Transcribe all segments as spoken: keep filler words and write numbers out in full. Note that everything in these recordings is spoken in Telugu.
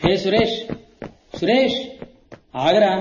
ఏ సురేష్, సురేష్ ఆగరా.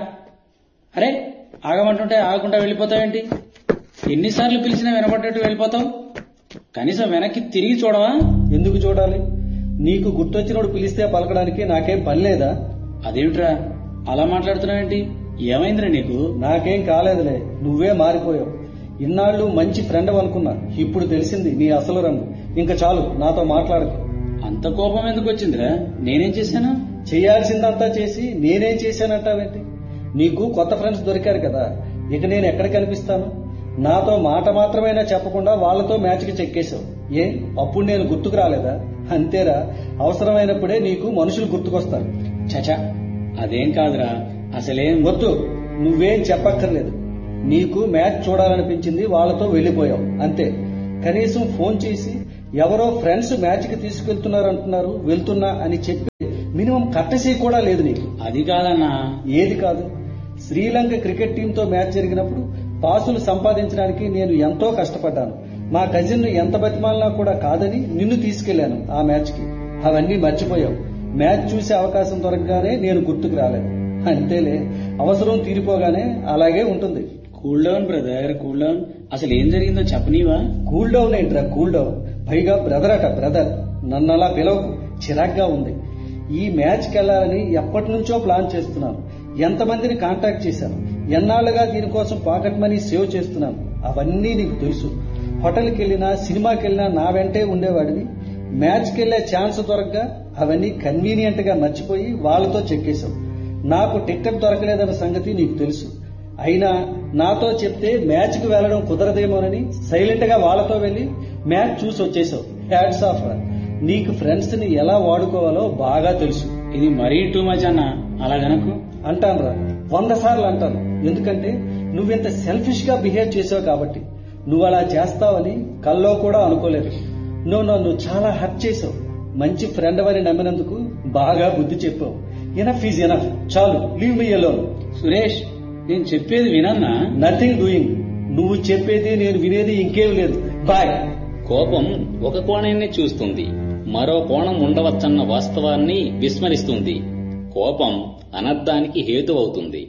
అరే ఆగమంటుంటే ఆగకుండా వెళ్ళిపోతావేంటి? ఎన్నిసార్లు పిలిచినా వినపడ్డట్టు వెళ్ళిపోతావు. కనీసం వెనక్కి తిరిగి చూడవా? ఎందుకు చూడాలి? నీకు గుర్తొచ్చినోడు పిలిస్తే పలకడానికి నాకేం పని లేదా? అదేమిట్రా అలా మాట్లాడుతున్నావేంటి? ఏమైందిరా నీకు? నాకేం కాలేదులే, నువ్వే మారిపోయావు. ఇన్నాళ్ళు మంచి ఫ్రెండ్ అనుకున్నా, ఇప్పుడు తెలిసింది నీ అసలు రంగు. ఇంకా చాలు, నాతో మాట్లాడకు. అంత కోపం ఎందుకు వచ్చిందిరా? నేనేం చేశాను? చేయాల్సిందంతా చేసి నేనేం చేశానంటావేంటి? నీకు కొత్త ఫ్రెండ్స్ దొరికారు కదా, ఇక నేను ఎక్కడ కనిపిస్తాను? నాతో మాట మాత్రమైనా చెప్పకుండా వాళ్లతో మ్యాచ్కి చెక్కేశావు. ఏ అప్పుడు నేను గుర్తుకు రాలేదా? అంతేరా, అవసరమైనప్పుడే నీకు మనుషులు గుర్తుకొస్తారు. చచా అదేం కాదురా. అసలేం వద్దు, నువ్వేం చెప్పక్కర్లేదు. నీకు మ్యాచ్ చూడాలనిపించింది, వాళ్లతో వెళ్లిపోయావు అంతే. కనీసం ఫోన్ చేసి ఎవరో ఫ్రెండ్స్ మ్యాచ్ కి తీసుకెళ్తున్నారంటున్నారు, వెళ్తున్నా అని చెప్పి మినిమం కట్టసీ కూడా లేదు నీకు. అది కాదన్నా. ఏది కాదు? శ్రీలంక క్రికెట్ టీంతో మ్యాచ్ జరిగినప్పుడు పాసులు సంపాదించడానికి నేను ఎంతో కష్టపడ్డాను. మా కజిన్ ఎంత బతిమాలినా కూడా కాదని నిన్ను తీసుకెళ్లాను ఆ మ్యాచ్ కి. అవన్నీ మర్చిపోయావు. మ్యాచ్ చూసే అవకాశం దొరకగానే నేను గుర్తుకు రాలేదు. అంతేలే, అవసరం తీరిపోగానే అలాగే ఉంటుంది. Cool down brother, cool down. అసలు ఏం జరిగిందో చెప్పనీవా? కూల్ డౌన్ ఏంట్రా కూల్ డౌన్? పైగా బ్రదర్ అట బ్రదర్. నన్ను అలా పిలవకు, చిరాగ్గా ఉంది. ఈ మ్యాచ్కి వెళ్లాలని ఎప్పటి నుంచో ప్లాన్ చేస్తున్నాను. ఎంతమందిని కాంటాక్ట్ చేశాను, ఎన్నాళ్లుగా దీనికోసం పాకెట్ మనీ సేవ్ చేస్తున్నాను. అవన్నీ నీకు తెలుసు. హోటల్కి వెళ్ళినా సినిమాకి వెళ్ళినా నా వెంటే ఉండేవాడిని. మ్యాచ్కి వెళ్లే ఛాన్స్ దొరకగా అవన్నీ కన్వీనియంట్ గా మర్చిపోయి వాళ్లతో చెక్కేశావు. నాకు టికెట్ దొరకలేదన్న సంగతి నీకు తెలుసు. అయినా నాతో చెప్తే మ్యాచ్ కు వెళ్లడం కుదరదేమోనని సైలెంట్ గా వాళ్లతో వెళ్లి మ్యాచ్ చూసి వచ్చేసావు. హ్యాట్స్ ఆఫ్ రా. నీకు ఫ్రెండ్స్ ని ఎలా వాడుకోవాలో బాగా తెలుసు. ఇది మరీ టూ మచ్ అన్నా. అలాగనకు. అంటాను రా, వంద సార్లు అంటాను. ఎందుకంటే నువ్వెంత సెల్ఫిష్ గా బిహేవ్ చేసావు కాబట్టి. నువ్వు అలా చేస్తావని కల్లో కూడా అనుకోలేదు. నువ్వు నన్ను చాలా హర్ట్ చేసావు. మంచి ఫ్రెండ్ అని నమ్మినందుకు బాగా బుద్ధి చెప్పావు. ఎనఫ్ ఈజ్ ఎనఫ్, చాలు, లీవ్ మీ అలోన్. సురేష్, నేను చెప్పేది వినన్నా? Nothing doing. నువ్వు చెప్పేది నేను వినేది ఇంకేం లేదు. బాయ్. కోపం ఒక కోణాన్ని చూస్తుంది, మరో కోణం ఉండవచ్చన్న వాస్తవాన్ని విస్మరిస్తుంది. కోపం అనర్థానికి హేతు అవుతుంది.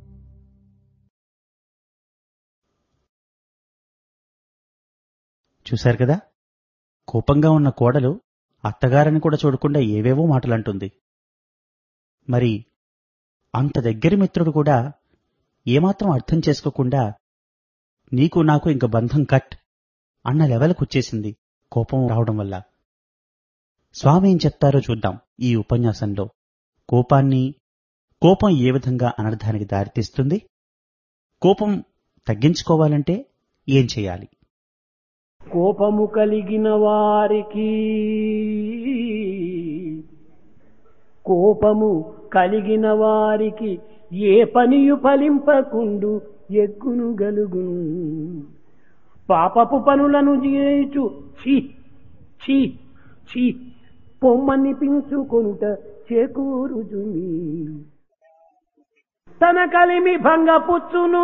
చూశారు కదా, కోపంగా ఉన్న కోడలు అత్తగారిని కూడా చూడకుండా ఏవేవో మాటలంటుంది. మరి అంత దగ్గరి మిత్రుడు కూడా ఏమాత్రం అర్థం చేసుకోకుండా నీకు నాకు ఇంక బంధం కట్ అన్న లెవెల్కు వచ్చేసింది కోపం రావడం వల్ల. స్వామి ఏం చెప్తారో చూద్దాం ఈ ఉపన్యాసంలో. కోపాన్ని, కోపం ఏ విధంగా అనర్థానికి దారితీస్తుంది, కోపం తగ్గించుకోవాలంటే ఏం చేయాలి? కోపము కలిగిన వారికి కోపము కలిగిన వారికి ఏ పనియు ఫలింపకుండు ఎగ్గును గలుగును. పాపపు పనులను చేయుచు ఛీ ఛీ ఛీ పొమ్మనిపించుకొనుట చేకూరుజుమి. తన కలిమి భంగపుచ్చును,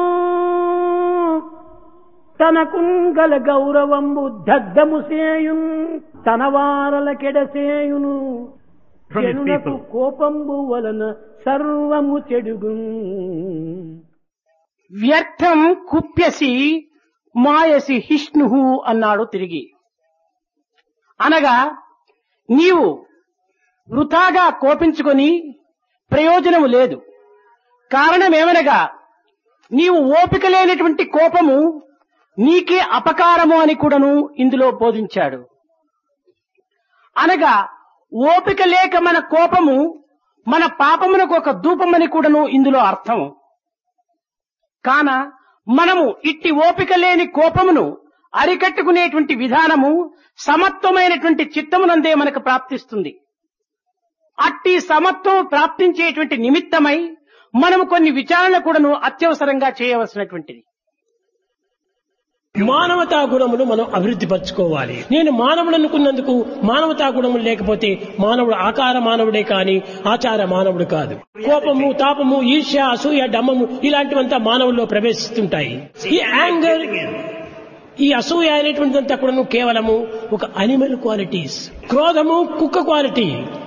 తనకుంగల గౌరవంబు దగ్ధము సేయును, తన వారల కెడసేయును. జనులకు కోపంబు వలన సర్వము చెడుగును. వ్యర్థం కుప్యసి మాయసి హిష్ణు అన్నాడు తిరిగి. అనగా నీవు వృథాగా కోపించుకొని ప్రయోజనము లేదు. కారణమేమనగా నీవు ఓపిక లేనటువంటి కోపము నీకే అపకారము అని కూడాను ఇందులో బోధించాడు. అనగా ఓపిక లేక మన కోపము మన పాపమునకు ఒక ధూపమని కూడాను ఇందులో అర్థం. కాన మనము ఇట్టి ఓపిక లేని కోపమును అరికట్టుకునేటువంటి విధానము సమత్వమైనటువంటి చిత్తమునందే మనకు ప్రాప్తిస్తుంది. అట్టి సమత్వం ప్రాప్తించేటువంటి నిమిత్తమై మనము కొన్ని విచారణ కూడాను అత్యవసరంగా చేయవలసినటువంటిది. మానవతా గుణములు మనం అభివృద్ధి పరచుకోవాలి. నేను మానవుడు అనుకున్నందుకు మానవతా గుణములు లేకపోతే మానవుడు ఆకార మానవుడే కాని ఆచార మానవుడు కాదు. కోపము, తాపము, ఈర్ష్య, అసూయ, డమ్మము ఇలాంటివంతా మానవుల్లో ప్రవేశిస్తుంటాయి. ఈ యాంగర్, ఈ అసూయ అనేటువంటిదంతా కూడా కేవలము ఒక అనిమల్ క్వాలిటీస్. క్రోధము కుక్క క్వాలిటీ,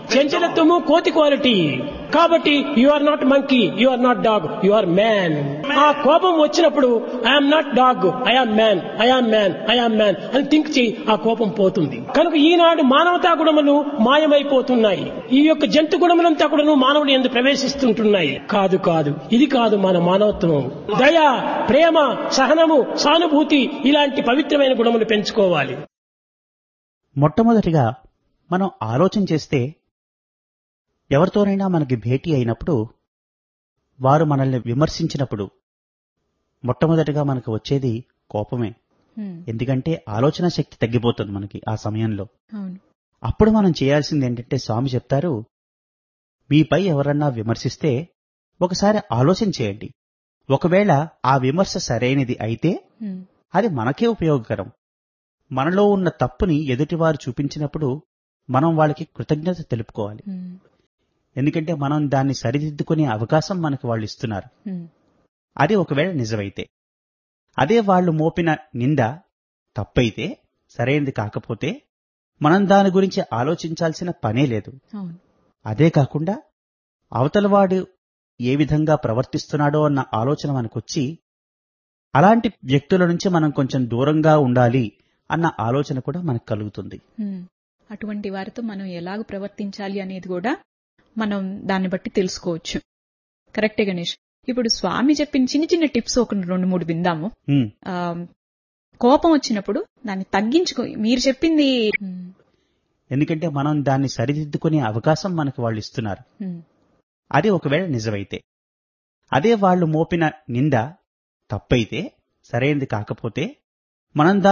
చంచలత్వము కోతి క్వాలిటీ. కాబట్టి you are not monkey, you are not dog, you are man. ఆ కోపం వచ్చినప్పుడు I'm not dog, I am man, I am man, I am man అని థింక్ చేయి, ఆ కోపం పోతుంది. కనుక ఈనాడు మానవతా గుణములు మాయమైపోతున్నాయి. ఈ యొక్క జంతు గుణములంతా కూడా మానవుని యందు ప్రవేశిస్తుంటున్నాయి. కాదు కాదు, ఇది కాదు మన మానవత్వం. దయ, ప్రేమ, సహనము, సానుభూతి ఇలాంటి పవిత్రమైన గుణములు పెంచుకోవాలి. మొట్టమొదటిగా మనం ఆలోచన చేస్తే ఎవరితోనైనా మనకి భేటీ అయినప్పుడు వారు మనల్ని విమర్శించినప్పుడు మొట్టమొదటిగా మనకు వచ్చేది కోపమే. ఎందుకంటే ఆలోచన శక్తి తగ్గిపోతుంది మనకి ఆ సమయంలో. అప్పుడు మనం చేయాల్సింది ఏంటంటే, స్వామి చెప్తారు, మీపై ఎవరన్నా విమర్శిస్తే ఒకసారి ఆలోచన చేయండి. ఒకవేళ ఆ విమర్శ సరైనది అయితే అది మనకే ఉపయోగకరం. మనలో ఉన్న తప్పుని ఎదుటివారు చూపించినప్పుడు మనం వాళ్ళకి కృతజ్ఞత తెలుపుకోవాలి. ఎందుకంటే మనం దాన్ని సరిదిద్దుకునే అవకాశం మనకు వాళ్ళు ఇస్తున్నారు. అది ఒకవేళ నిజమైతే. అదే వాళ్ళు మోపిన నింద తప్పైతే, సరైనది కాకపోతే మనం దాని గురించి ఆలోచించాల్సిన పనే లేదు. అదే కాకుండా అవతలవాడు ఏ విధంగా ప్రవర్తిస్తున్నాడో అన్న ఆలోచన మనకొచ్చి అలాంటి వ్యక్తుల నుంచి మనం కొంచెం దూరంగా ఉండాలి అన్న ఆలోచన కూడా మనకు కలుగుతుంది. అటువంటి వారితో మనం ఎలాగ ప్రవర్తించాలి అనేది కూడా మనం దాన్ని బట్టి తెలుసుకోవచ్చు. కరెక్టే గణేష్. ఇప్పుడు స్వామి చెప్పిన చిన్న చిన్న టిప్స్ ఒక రెండు మూడు విందాము. కోపం వచ్చినప్పుడు దాన్ని తగ్గించుకో, మీరు చెప్పింది. ఎందుకంటే మనం దాన్ని సరిదిద్దుకునే అవకాశం మనకు వాళ్ళు ఇస్తున్నారు. అది ఒకవేళ నిజమైతే. అదే వాళ్ళు మోపిన నింద తప్పైతే, సరైనది కాకపోతే మనం